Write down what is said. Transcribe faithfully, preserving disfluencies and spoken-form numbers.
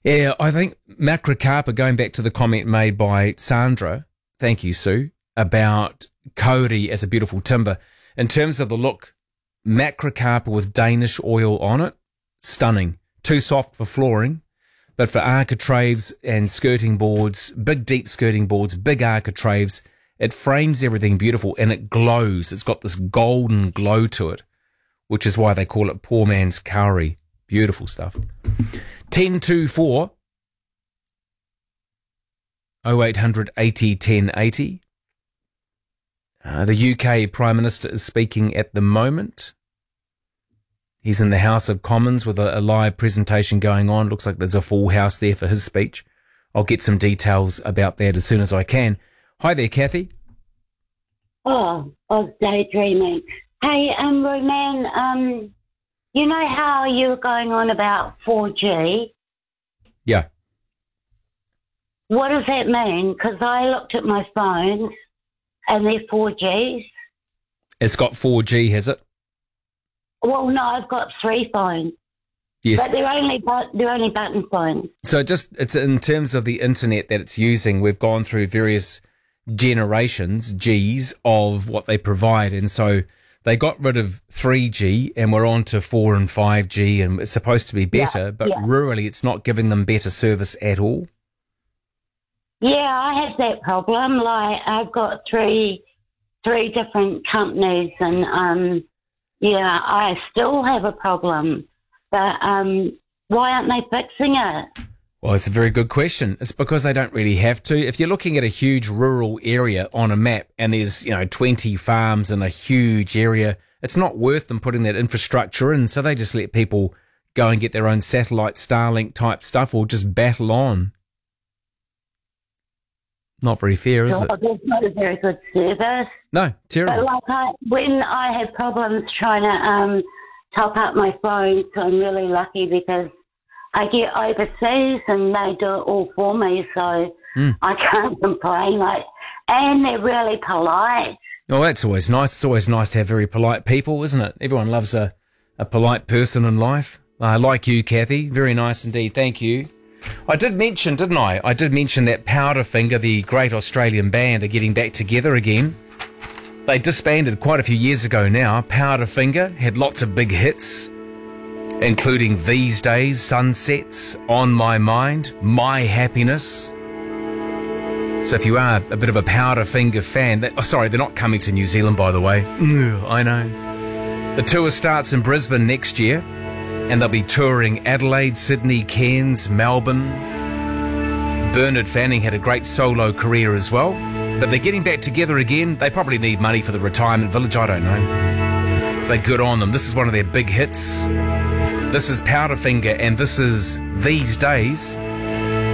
Yeah, I think Macrocarpa, going back to the comment made by Sandra, thank you, Sue, about Kauri as a beautiful timber. In terms of the look, Macrocarpa with Danish oil on it, stunning. Too soft for flooring, but for architraves and skirting boards, big deep skirting boards, big architraves, it frames everything beautiful and it glows. It's got this golden glow to it, which is why they call it poor man's Kauri. Beautiful stuff. ten two four oh eight hundred eighty ten eighty. Uh, the U K Prime Minister is speaking at the moment. He's in the House of Commons with a, a live presentation going on. Looks like there's a full house there for his speech. I'll get some details about that as soon as I can. Hi there, Kathy. Oh, I was daydreaming. Hey, um, Roman, um, you know how you were going on about four G? Yeah. What does that mean? Because I looked at my phones and they're four Gs. It's got four G, has it? Well, no, I've got three phones. Yes. But they're only, but they're only button phones. So just, it's in terms of the internet that it's using, we've gone through various generations, Gs, of what they provide. And so they got rid of three G and we're on to four and five G and it's supposed to be better, yeah, but yeah. rurally it's not giving them better service at all. Yeah, I have that problem. Like, I've got three, three different companies and, um, yeah, I still have a problem. But um, why aren't they fixing it? Well, it's a very good question. It's because they don't really have to. If you're looking at a huge rural area on a map and there's, you know, twenty farms in a huge area, it's not worth them putting that infrastructure in. So they just let people go and get their own satellite Starlink type stuff or just battle on. Not very fair, is it? Oh, there's not a very good service. No, terrible. But like I, when I have problems trying to um, top up my phone, so I'm really lucky because I get overseas and they do it all for me, so mm. I can't complain. Like, and they're really polite. Oh, that's always nice. It's always nice to have very polite people, isn't it? Everyone loves a, a polite person in life. Uh, like you, Kathy. Very nice indeed. Thank you. I did mention, didn't I? I did mention that Powderfinger, the great Australian band, are getting back together again. They disbanded quite a few years ago now. Powderfinger had lots of big hits, including These Days, Sunsets, On My Mind, My Happiness. So if you are a bit of a Powderfinger fan, that, oh, sorry, they're not coming to New Zealand, by the way. I know. The tour starts in Brisbane next year, and they'll be touring Adelaide, Sydney, Cairns, Melbourne. Bernard Fanning had a great solo career as well, but they're getting back together again. They probably need money for the retirement village, I don't know. But good on them. This is one of their big hits. This is Powderfinger, and this is These Days.